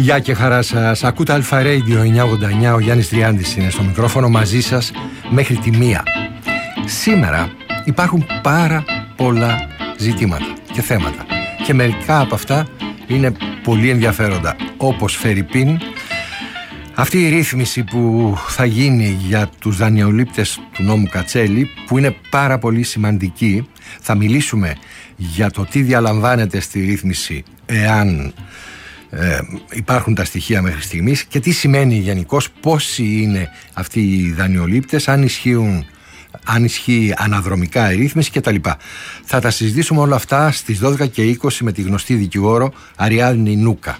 Γεια και χαρά σας. Ακούτε Αλφα Radio 989. Ο Γιάννης Τριάντης είναι στο μικρόφωνο μαζί σας μέχρι τη 1. Σήμερα υπάρχουν πάρα πολλά ζητήματα και θέματα και μερικά από αυτά είναι πολύ ενδιαφέροντα, όπως φερειπίν αυτή η ρύθμιση που θα γίνει για τους δανειολήπτες του νόμου Κατσέλη, που είναι πάρα πολύ σημαντική. Θα μιλήσουμε για το τι διαλαμβάνεται στη ρύθμιση εάν υπάρχουν τα στοιχεία μέχρι στιγμής και τι σημαίνει γενικώς, πόσοι είναι αυτοί οι δανειολήπτες, αν ισχύει αναδρομικά η ρύθμιση κτλ. Θα τα συζητήσουμε όλα αυτά στις 12:20 με τη γνωστή δικηγόρο Αριάδνη Νούκα.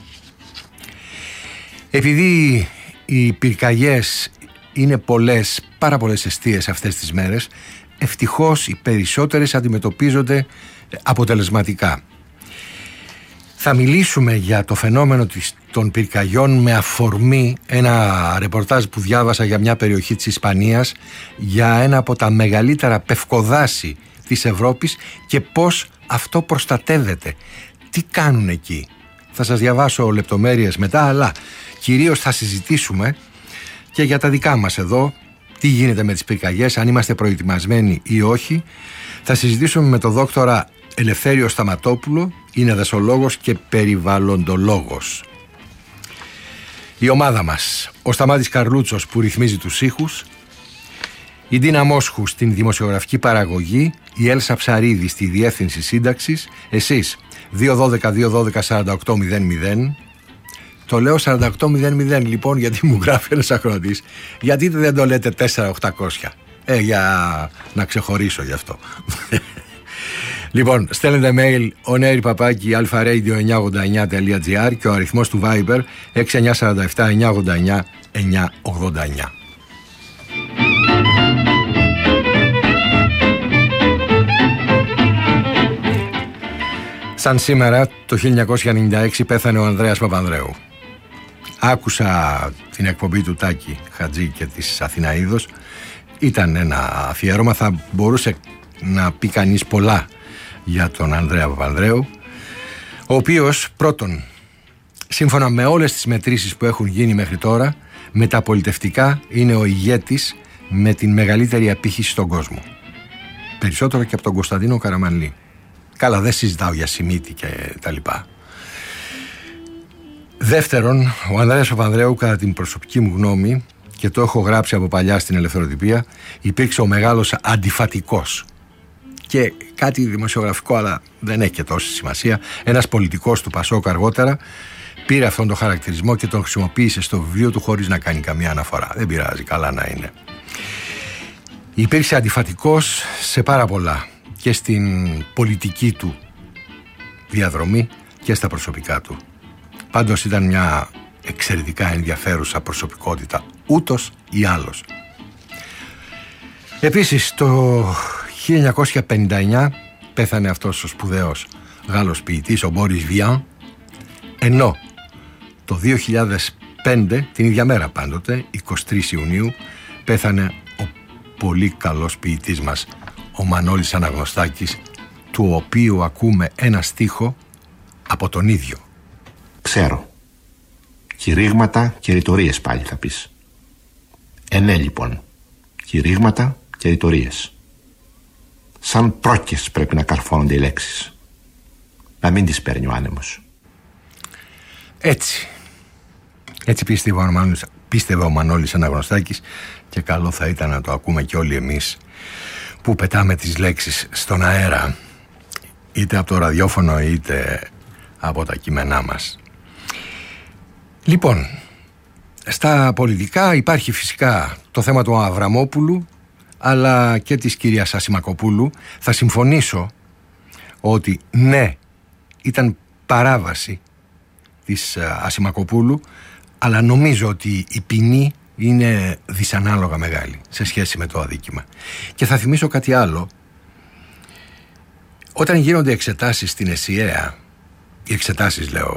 Επειδή οι πυρκαγιές είναι πάρα πολλές εστίες αυτές τις μέρες, ευτυχώς οι περισσότερες αντιμετωπίζονται αποτελεσματικά. Θα μιλήσουμε για το φαινόμενο των πυρκαγιών με αφορμή ένα ρεπορτάζ που διάβασα για μια περιοχή της Ισπανίας, για ένα από τα μεγαλύτερα πευκοδάση της Ευρώπης και πώς αυτό προστατεύεται. Τι κάνουν εκεί. Θα σας διαβάσω λεπτομέρειες μετά, αλλά κυρίως θα συζητήσουμε και για τα δικά μας εδώ, τι γίνεται με τις πυρκαγιές, αν είμαστε προετοιμασμένοι ή όχι. Θα συζητήσουμε με τον δόκτορα Ελευθέριο Σταματόπουλο, είναι δασολόγος και περιβαλλοντολόγος. Η ομάδα μας: ο Σταμάτης Καρλούτσος που ρυθμίζει τους ήχους, η Ντίνα Μόσχου στην δημοσιογραφική παραγωγή, η Έλσα Ψαρίδη στη διεύθυνση σύνταξης, εσείς 212-212-4800. Το λέω 4800 λοιπόν γιατί μου γράφει ένας ακροατής. Γιατί δεν το λέτε 4800? Για να ξεχωρίσω γι' αυτό. Λοιπόν, στέλνετε mail onair@alfaradio989.gr και ο αριθμός του Viber 6947 989 989. Σαν σήμερα το 1996 πέθανε ο Ανδρέας Παπανδρέου. Άκουσα την εκπομπή του Τάκη Χατζή και της Αθηναίδος. Ήταν ένα αφιέρωμα, θα μπορούσε να πει κανείς πολλά για τον Ανδρέα Παπανδρέου, ο οποίος πρώτον, σύμφωνα με όλες τις μετρήσεις που έχουν γίνει μέχρι τώρα, μεταπολιτευτικά είναι ο ηγέτης με την μεγαλύτερη απήχηση στον κόσμο. Περισσότερο και από τον Κωνσταντίνο Καραμανλή. Καλά, δεν συζητάω για Σιμίτη και τα λοιπά. Δεύτερον, ο Ανδρέας Παπανδρέου, κατά την προσωπική μου γνώμη, και το έχω γράψει από παλιά στην Ελευθεροτυπία, υπήρξε ο μεγάλος αντιφατικός. Και κάτι δημοσιογραφικό, αλλά δεν έχει και τόση σημασία. Ένας πολιτικός του Πασόκ αργότερα πήρε αυτόν τον χαρακτηρισμό και τον χρησιμοποίησε στο βιβλίο του χωρίς να κάνει καμία αναφορά. Δεν πειράζει, καλά να είναι. Υπήρξε αντιφατικός σε πάρα πολλά, και στην πολιτική του διαδρομή και στα προσωπικά του. Πάντως ήταν μια εξαιρετικά ενδιαφέρουσα προσωπικότητα, ούτως ή άλλως. Επίσης το 1959 πέθανε αυτός ο σπουδαίος Γάλλος ποιητής, ο Μπόρις Βιάν, ενώ το 2005, την ίδια μέρα πάντοτε, 23 Ιουνίου, πέθανε ο πολύ καλός ποιητής μας, ο Μανώλης Αναγνωστάκης, του οποίου ακούμε ένα στίχο από τον ίδιο. Ξέρω. Κηρύγματα και ρητορίες πάλι θα πεις. Ναι λοιπόν. Κηρύγματα και ρητορίες. Σαν πρόκες πρέπει να καρφώνονται οι λέξεις. Να μην τις παίρνει ο άνεμος. Έτσι πίστευε ο Μανώλης Αναγνωστάκης, και καλό θα ήταν να το ακούμε και όλοι εμείς που πετάμε τις λέξεις στον αέρα, είτε από το ραδιόφωνο είτε από τα κείμενά μας. Λοιπόν, στα πολιτικά υπάρχει φυσικά το θέμα του Αβραμόπουλου, αλλά και της κυρίας Ασημακοπούλου. Θα συμφωνήσω ότι ναι, ήταν παράβαση της Ασημακοπούλου, αλλά νομίζω ότι η ποινή είναι δυσανάλογα μεγάλη σε σχέση με το αδίκημα. Και θα θυμίσω κάτι άλλο. Όταν γίνονται εξετάσεις στην ΕΣΥΑ, οι εξετάσεις λέω